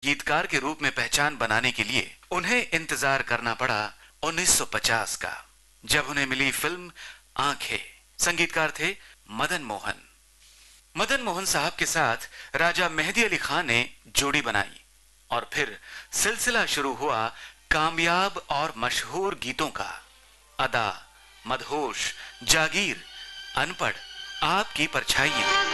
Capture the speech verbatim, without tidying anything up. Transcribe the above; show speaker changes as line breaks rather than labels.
गीतकार के रूप में पहचान बनाने के लिए उन्हें इंतजार करना पड़ा उन्नीस सौ पचास का, जब उन्हें मिली फिल्म आंखें। संगीतकार थे मदन मोहन। मदन मोहन साहब के साथ राजा मेहदी अली खान ने जोड़ी बनाई और फिर सिलसिला शुरू हुआ कामयाब और मशहूर गीतों का। अदा, मदहोश, जागीर, अनपढ़, आपकी परछाइयां।